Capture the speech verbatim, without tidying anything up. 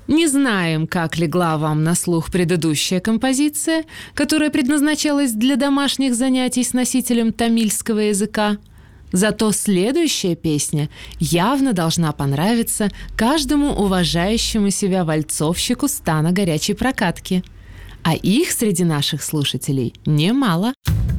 Не знаем, как легла вам на слух предыдущая композиция, которая предназначалась для домашних занятий с носителем тамильского языка. Зато следующая песня явно должна понравиться каждому уважающему себя вальцовщику стана горячей прокатки. А их среди наших слушателей немало.